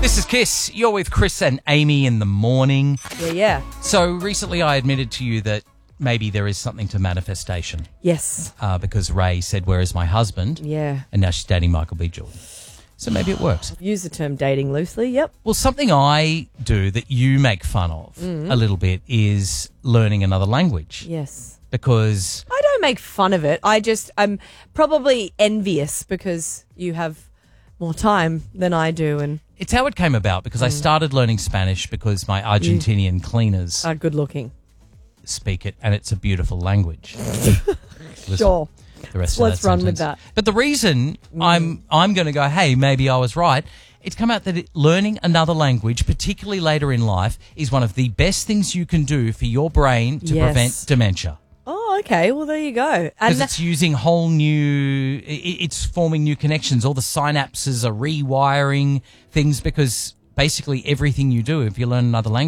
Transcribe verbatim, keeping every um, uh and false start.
This is Kiss. You're with Chris and Amy in the morning. Yeah, yeah. So recently I admitted to you that maybe there is something to manifestation Yes. uh, because Ray said, "Where is my husband?" Yeah. And now she's dating Michael B. Jordan. So maybe it works. Use the term dating loosely. Yep. Well, something I do that you make fun of a little bit is learning another language. Yes. Because I don't make fun of it. I just, I'm probably envious because you have more time than I do and it's how it came about, because I started learning Spanish because my Argentinian cleaners are good looking. speak it, and it's a beautiful language. Listen, Sure. the rest Let's of that run with sentence. that. But the reason I'm I'm going to go, hey, maybe I was right. It's come out that it, learning another language, particularly later in life, is one of the best things you can do for your brain to Yes. prevent dementia. Oh, okay. Well, there you go. And Because that- it's using whole new, i- it's forming new connections. All the synapses are rewiring things, because basically everything you do, if you learn another language,